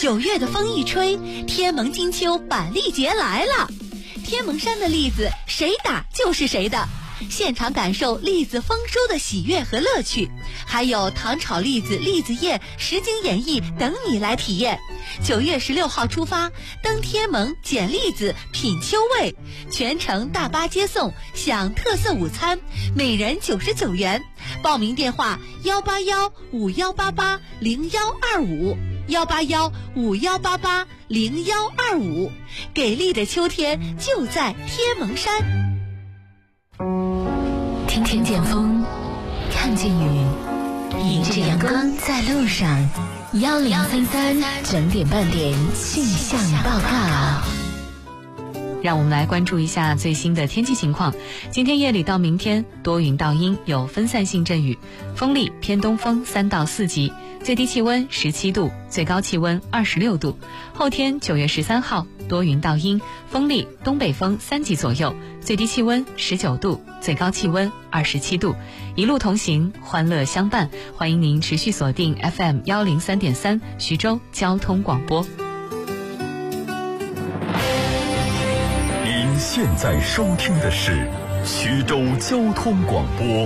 9月的风一吹，天蒙金秋板栗节来了。天蒙山的栗子谁打就是谁的，现场感受栗子丰收的喜悦和乐趣，还有糖炒栗子、栗子宴、实景演绎等你来体验。9月16号出发，登天蒙捡栗子品秋味，全程大巴接送，享特色午餐，每人99元。报名电话18151880125，18151880125，给力的秋天就在天蒙山。 听见风，看见雨，迎着阳光在路上。1033整点半点气象报告。 让我们来关注一下最新的天气情况。今天夜里到明天多云到阴，有分散性阵雨，风力偏东风3到4级，最低气温17度，最高气温26度。后天9月13号多云到阴，风力东北风3级左右，最低气温19度，最高气温27度。一路同行，欢乐相伴，欢迎您持续锁定 FM 103.3徐州交通广播。 您现在收听的是徐州交通广播。